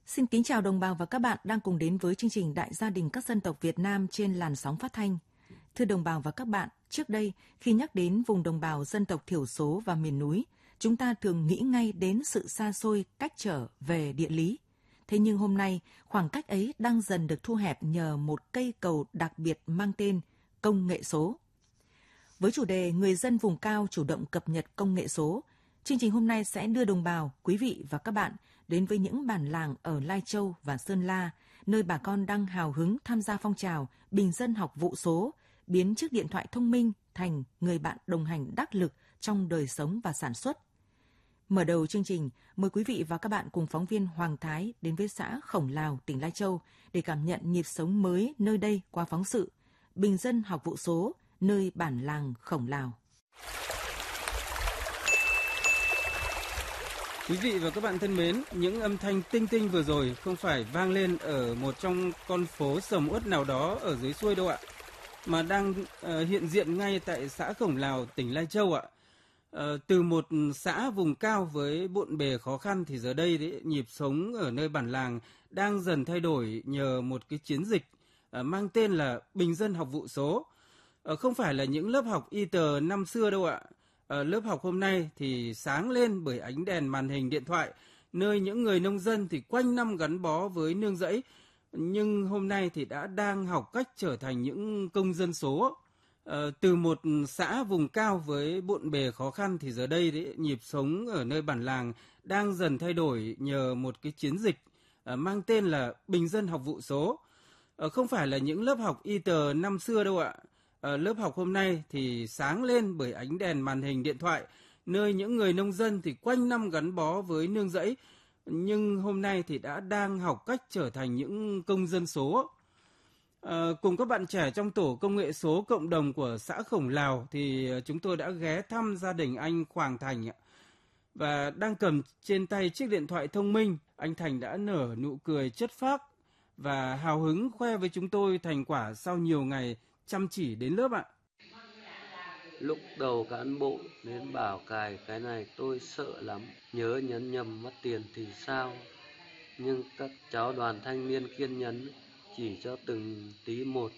Xin kính chào đồng bào và các bạn đang cùng đến với chương trình Đại gia đình các dân tộc Việt Nam trên làn sóng phát thanh. Thưa đồng bào và các bạn, trước đây khi nhắc đến vùng đồng bào dân tộc thiểu số và miền núi, chúng ta thường nghĩ ngay đến sự xa xôi cách trở về địa lý. Thế nhưng hôm nay, khoảng cách ấy đang dần được thu hẹp nhờ một cây cầu đặc biệt mang tên công nghệ số. Với chủ đề người dân vùng cao chủ động cập nhật công nghệ số, chương trình hôm nay sẽ đưa đồng bào, quý vị và các bạn đến với những bản làng ở Lai Châu và Sơn La, nơi bà con đang hào hứng tham gia phong trào bình dân học vụ số, biến chiếc điện thoại thông minh thành người bạn đồng hành đắc lực trong đời sống và sản xuất. Mở đầu chương trình, mời quý vị và các bạn cùng phóng viên Hoàng Thái đến với xã Khổng Lào, tỉnh Lai Châu để cảm nhận nhịp sống mới nơi đây qua phóng sự Bình dân học vụ số, nơi bản làng Khổng Lào. Quý vị và các bạn thân mến, những âm thanh tinh tinh vừa rồi không phải vang lên ở một trong con phố sầm uất nào đó ở dưới xuôi đâu ạ, mà đang hiện diện ngay tại xã Khổng Lào, tỉnh Lai Châu ạ. Từ một xã vùng cao với bộn bề khó khăn thì giờ đây nhịp sống ở nơi bản làng đang dần thay đổi nhờ một cái chiến dịch mang tên là Bình dân học vụ số. Không phải là những lớp học y tờ năm xưa đâu ạ. Lớp học hôm nay thì sáng lên bởi ánh đèn màn hình điện thoại, nơi những người nông dân thì quanh năm gắn bó với nương rẫy, nhưng hôm nay thì đang học cách trở thành những công dân số. Từ một xã vùng cao với bộn bề khó khăn thì giờ đây nhịp sống ở nơi bản làng đang dần thay đổi nhờ một cái chiến dịch mang tên là Bình dân học vụ số. Không phải là những lớp học y tờ năm xưa đâu ạ. Lớp học hôm nay thì sáng lên bởi ánh đèn màn hình điện thoại, nơi những người nông dân thì quanh năm gắn bó với nương rẫy, nhưng hôm nay thì đang học cách trở thành những công dân số. Cùng các bạn trẻ trong tổ công nghệ số cộng đồng của xã Khổng Lào thì chúng tôi đã ghé thăm gia đình anh Hoàng Thành và đang cầm trên tay chiếc điện thoại thông minh. Anh Thành đã nở nụ cười chất phác và hào hứng khoe với chúng tôi thành quả sau nhiều ngày chăm chỉ đến lớp ạ. Lúc đầu cán bộ đến bảo cài cái này tôi sợ lắm, nhớ nhấn nhầm mất tiền thì sao. Nhưng các cháu đoàn thanh niên kiên nhẫn chỉ cho từng tí một.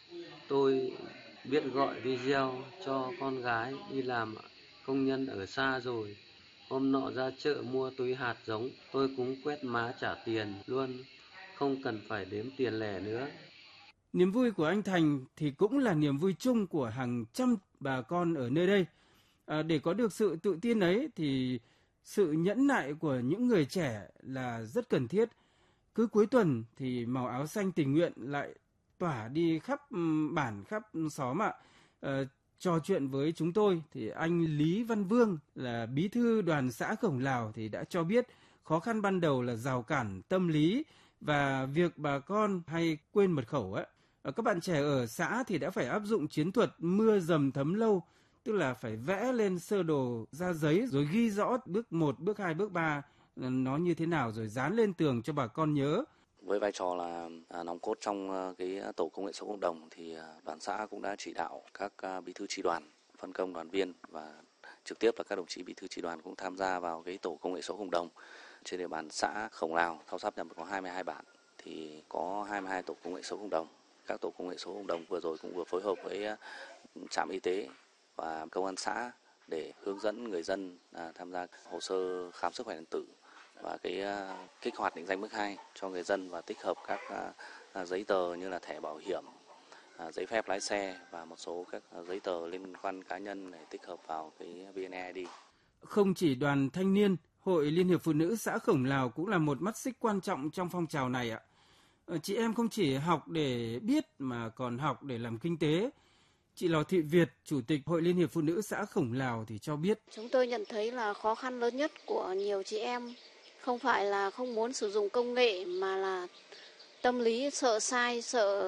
Tôi biết gọi video cho con gái đi làm công nhân ở xa rồi. Hôm nọ ra chợ mua túi hạt giống, tôi cũng quét mã trả tiền luôn, không cần phải đếm tiền lẻ nữa. Niềm vui của anh Thành thì cũng là niềm vui chung của hàng trăm bà con ở nơi đây. Để có được sự tự tin ấy thì sự nhẫn nại của những người trẻ là rất cần thiết. Cứ cuối tuần thì màu áo xanh tình nguyện lại tỏa đi khắp bản, khắp xóm ạ. Trò chuyện với chúng tôi thì anh Lý Văn Vương là bí thư đoàn xã Khổng Lào thì đã cho biết khó khăn ban đầu là rào cản tâm lý và việc bà con hay quên mật khẩu ấy. Các bạn trẻ ở xã thì đã phải áp dụng chiến thuật mưa dầm thấm lâu, tức là phải vẽ lên sơ đồ ra giấy rồi ghi rõ bước 1, bước 2, bước 3 nó như thế nào rồi dán lên tường cho bà con nhớ. Với vai trò là nòng cốt trong cái tổ công nghệ số cộng đồng thì đoàn xã cũng đã chỉ đạo các bí thư chi đoàn, phân công đoàn viên và trực tiếp là các đồng chí bí thư chi đoàn cũng tham gia vào cái tổ công nghệ số cộng đồng. Trên địa bàn xã Khổng Lào, sau sáp nhập có 22 bản thì có 22 tổ công nghệ số cộng đồng. Các tổ công nghệ số cộng đồng vừa rồi cũng vừa phối hợp với trạm y tế và công an xã để hướng dẫn người dân tham gia hồ sơ khám sức khỏe điện tử và cái kích hoạt định danh mức 2 cho người dân và tích hợp các giấy tờ như là thẻ bảo hiểm, giấy phép lái xe và một số các giấy tờ liên quan cá nhân để tích hợp vào cái VNeID. Không chỉ đoàn thanh niên, Hội Liên hiệp Phụ nữ xã Khổng Lào cũng là một mắt xích quan trọng trong phong trào này ạ. Chị em không chỉ học để biết mà còn học để làm kinh tế. Chị Lò Thị Việt, Chủ tịch Hội Liên hiệp Phụ nữ xã Khổng Lào thì cho biết. Chúng tôi nhận thấy là khó khăn lớn nhất của nhiều chị em không phải là không muốn sử dụng công nghệ mà là tâm lý sợ sai, sợ